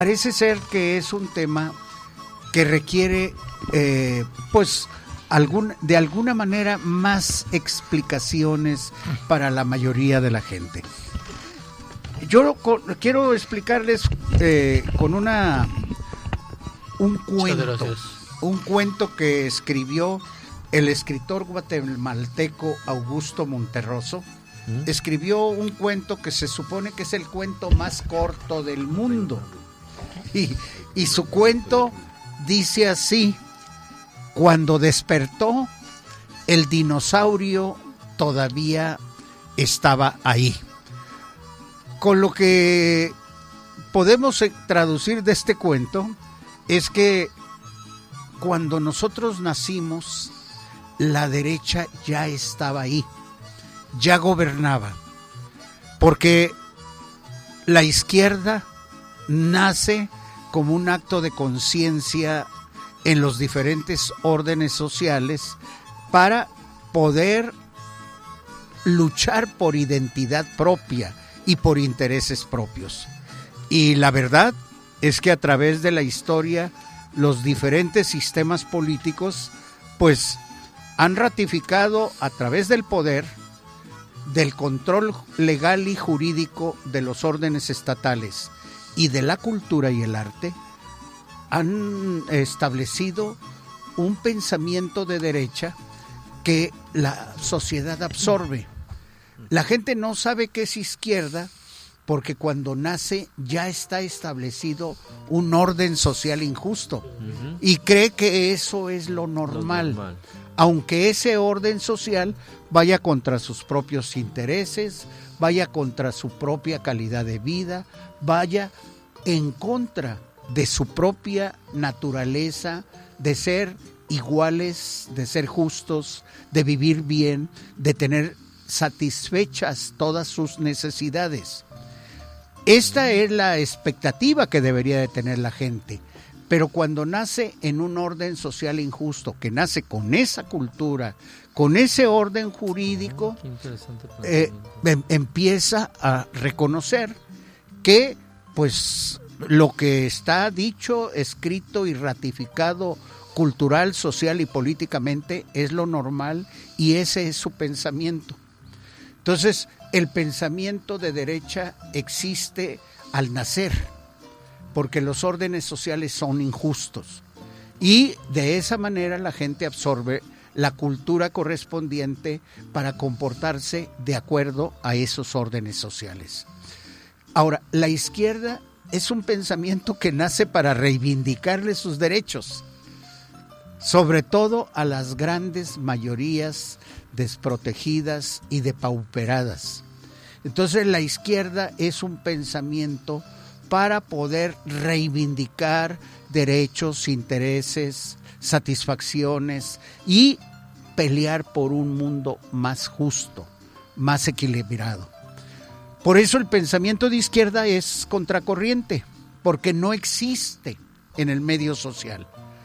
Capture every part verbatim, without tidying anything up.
Parece ser que es un tema que requiere, eh, pues, algún, de alguna manera más explicaciones para la mayoría de la gente. Yo con, quiero explicarles eh, con una un cuento, un cuento que escribió el escritor guatemalteco Augusto Monterroso. ¿Mm? Escribió un cuento que se supone que es el cuento más corto del mundo. Y, y su cuento dice así: cuando despertó, el dinosaurio todavía estaba ahí. Con lo que podemos traducir de este cuento es que cuando nosotros nacimos, la derecha ya estaba ahí, ya gobernaba, porque la izquierda nace como un acto de conciencia en los diferentes órdenes sociales para poder luchar por identidad propia y por intereses propios. Y la verdad es que a través de la historia los diferentes sistemas políticos pues han ratificado a través del poder, del control legal y jurídico de los órdenes estatales y de la cultura y el arte, han establecido un pensamiento de derecha que la sociedad absorbe. La gente no sabe qué es izquierda porque cuando nace ya está establecido un orden social injusto uh-huh. y cree que eso es lo normal, lo normal, aunque ese orden social vaya contra sus propios intereses, vaya contra su propia calidad de vida, vaya en contra de su propia naturaleza de ser iguales, de ser justos, de vivir bien, de tener satisfechas todas sus necesidades. Esta es la expectativa que debería de tener la gente, pero cuando nace en un orden social injusto, que nace con esa cultura, con ese orden jurídico, eh, em, empieza a reconocer que pues lo que está dicho, escrito y ratificado cultural, social y políticamente es lo normal y ese es su pensamiento. Entonces, el pensamiento de derecha existe al nacer, porque los órdenes sociales son injustos y de esa manera la gente absorbe la cultura correspondiente para comportarse de acuerdo a esos órdenes sociales. Ahora, la izquierda es un pensamiento que nace para reivindicarle sus derechos, sobre todo a las grandes mayorías desprotegidas y depauperadas. Entonces la izquierda es un pensamiento para poder reivindicar derechos, intereses, satisfacciones y pelear por un mundo más justo, más equilibrado. Por eso el pensamiento de izquierda es contracorriente, porque no existe en el medio social.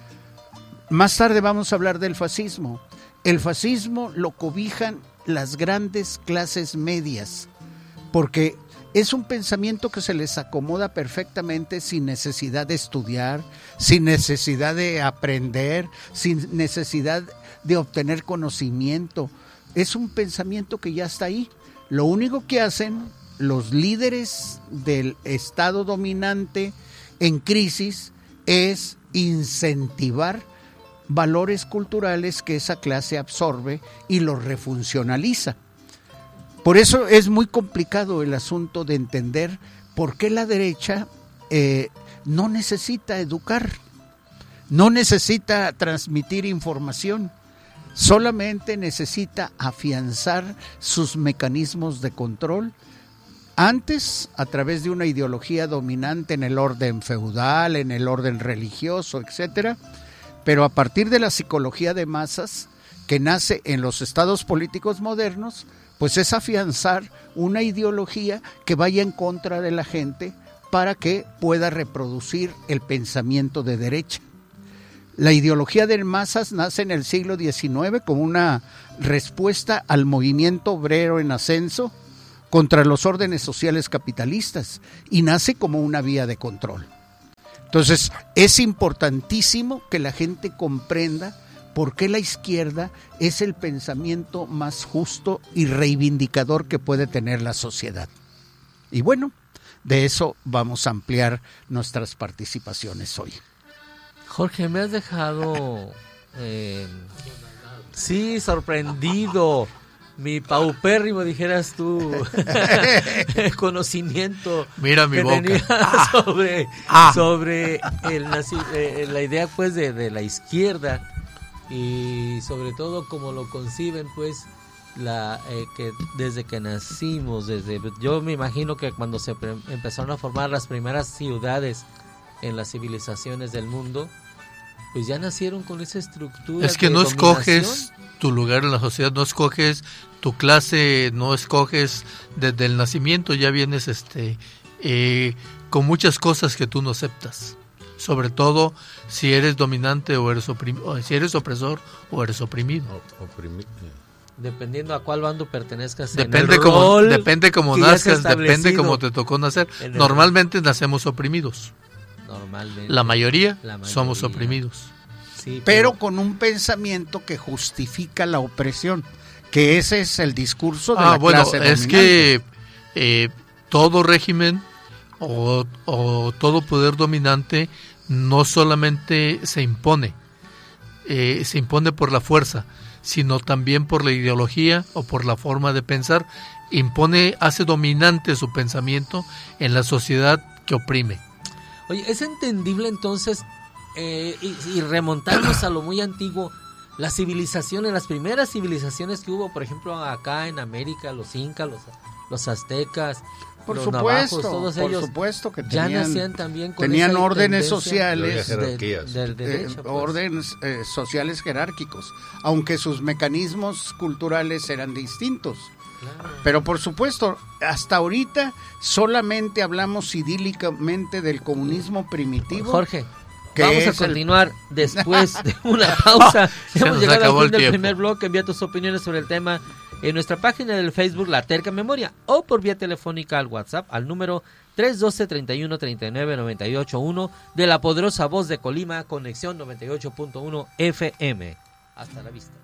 Más tarde vamos a hablar del fascismo. El fascismo lo cobijan las grandes clases medias, porque es un pensamiento que se les acomoda perfectamente sin necesidad de estudiar, sin necesidad de aprender, sin necesidad de obtener conocimiento. Es un pensamiento que ya está ahí. Lo único que hacen los líderes del Estado dominante en crisis es incentivar valores culturales que esa clase absorbe y los refuncionaliza. Por eso es muy complicado el asunto de entender por qué la derecha eh, no necesita educar, no necesita transmitir información, solamente necesita afianzar sus mecanismos de control, antes a través de una ideología dominante en el orden feudal, en el orden religioso, etcétera, pero a partir de la psicología de masas que nace en los estados políticos modernos, pues es afianzar una ideología que vaya en contra de la gente para que pueda reproducir el pensamiento de derecha. La ideología de masas nace en el siglo diecinueve como una respuesta al movimiento obrero en ascenso contra los órdenes sociales capitalistas y nace como una vía de control. Entonces, es importantísimo que la gente comprenda por qué la izquierda es el pensamiento más justo y reivindicador que puede tener la sociedad. Y bueno, de eso vamos a ampliar nuestras participaciones hoy. Jorge, me has dejado, eh, sí, sorprendido. Mi paupérrimo, dijeras tú, conocimiento. Mira mi que boca. tenía Ah. sobre, Ah. sobre el, eh, la idea pues de, de la izquierda y sobre todo como lo conciben pues la eh, que desde que nacimos, desde yo me imagino que cuando se pre- empezaron a formar las primeras ciudades en las civilizaciones del mundo, pues ya nacieron con esa estructura. Es que de no dominación. escoges tu lugar en la sociedad, no escoges tu clase, no escoges desde el nacimiento, ya vienes este eh, con muchas cosas que tú no aceptas. Sobre todo si eres dominante o eres oprimido, si eres opresor o eres oprimido. Oprimido. Dependiendo a cuál bando pertenezcas. Depende en el como rol depende como que ya se ha nazcas, depende establecido. como te tocó nacer. En el- Normalmente nacemos oprimidos. Normalmente. La mayoría, La mayoría. somos oprimidos. Sí, Pero con un pensamiento que justifica la opresión, que ese es el discurso de Ah, la bueno, clase es dominante. que eh, todo régimen o, o todo poder dominante no solamente se impone, eh, se impone por la fuerza, sino también por la ideología o por la forma de pensar, impone, hace dominante su pensamiento en la sociedad que oprime. Oye, es entendible entonces, eh, y, y remontarnos a lo muy antiguo, las civilizaciones, las primeras civilizaciones que hubo, por ejemplo, acá en América, los incas, los, los aztecas, Por los supuesto, navajos, todos por ellos supuesto que ya tenían, nacían también con tenían esa órdenes tendencia sociales, Había de- jerarquías. del eh, derecho, pues. órdenes eh, sociales jerárquicos, aunque sus mecanismos culturales eran distintos. Claro. Pero por supuesto, hasta ahorita solamente hablamos idílicamente del comunismo primitivo. Jorge, que vamos a es el- continuar después de una pausa. Se Hemos nos llegado al acabó fin el del tiempo. primer bloque. Envía tus opiniones sobre el tema en nuestra página del Facebook La Terca Memoria o por vía telefónica al WhatsApp al número tres uno dos, treinta y uno, treinta y nueve, noventa y ocho uno de la poderosa voz de Colima, conexión noventa y ocho punto uno F M. Hasta la vista.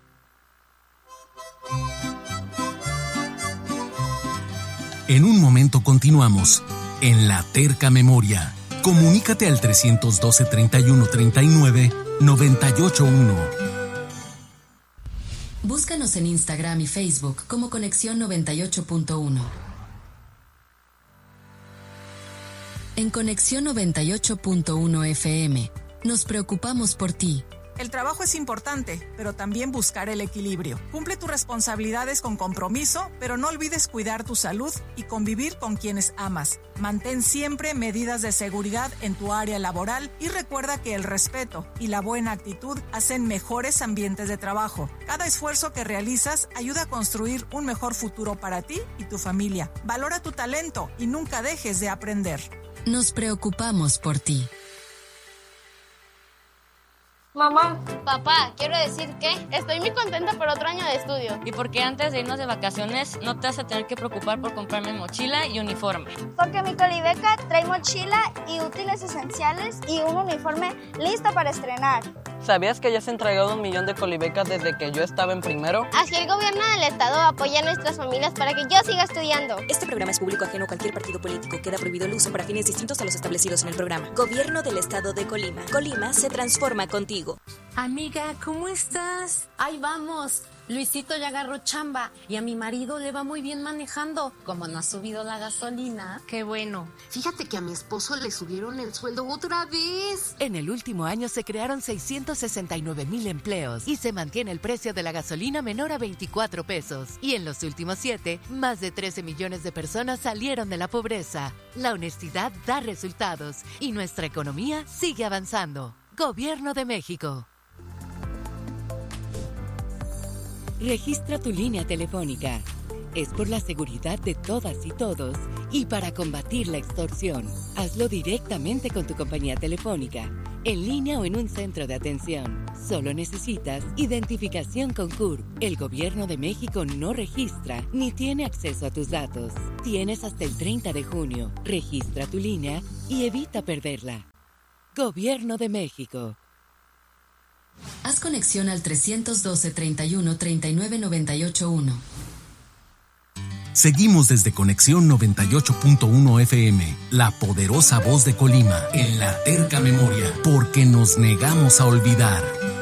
En un momento continuamos en La Terca Memoria. Comunícate al trescientos doce, treinta y uno, treinta y nueve, noventa y ocho uno. Búscanos en Instagram y Facebook como Conexión noventa y ocho punto uno. En Conexión noventa y ocho punto uno F M, nos preocupamos por ti. El trabajo es importante, pero también buscar el equilibrio. Cumple tus responsabilidades con compromiso, pero no olvides cuidar tu salud y convivir con quienes amas. Mantén siempre medidas de seguridad en tu área laboral y recuerda que el respeto y la buena actitud hacen mejores ambientes de trabajo. Cada esfuerzo que realizas ayuda a construir un mejor futuro para ti y tu familia. Valora tu talento y nunca dejes de aprender. Nos preocupamos por ti. Mamá, papá, quiero decir que estoy muy contenta por otro año de estudio. Y porque antes de irnos de vacaciones no te vas a tener que preocupar por comprarme mochila y uniforme. Porque mi Colibeca trae mochila y útiles esenciales y un uniforme listo para estrenar. ¿Sabías que ya se han entregado un millón de colibecas desde que yo estaba en primero? Así el gobierno del estado apoya a nuestras familias para que yo siga estudiando. Este programa es público ajeno a cualquier partido político. Queda prohibido el uso para fines distintos a los establecidos en el programa. Gobierno del estado de Colima. Colima se transforma contigo. Amiga, ¿cómo estás? Ahí vamos. Luisito ya agarró chamba y a mi marido le va muy bien manejando. Como no ha subido la gasolina. Qué bueno. Fíjate que a mi esposo le subieron el sueldo otra vez. En el último año se crearon seiscientos sesenta y nueve mil empleos y se mantiene el precio de la gasolina menor a veinticuatro pesos. Y en los últimos siete, más de trece millones de personas salieron de la pobreza. La honestidad da resultados y nuestra economía sigue avanzando. Gobierno de México. Registra tu línea telefónica. Es por la seguridad de todas y todos y para combatir la extorsión. Hazlo directamente con tu compañía telefónica, en línea o en un centro de atención. Solo necesitas identificación con C U R P. El Gobierno de México no registra ni tiene acceso a tus datos. Tienes hasta el treinta de junio. Registra tu línea y evita perderla. Gobierno de México. Haz conexión al trescientos doce, treinta y uno, treinta y nueve, noventa y ocho uno. Seguimos desde Conexión noventa y ocho punto uno F M, la poderosa voz de Colima, en la terca memoria, porque nos negamos a olvidar.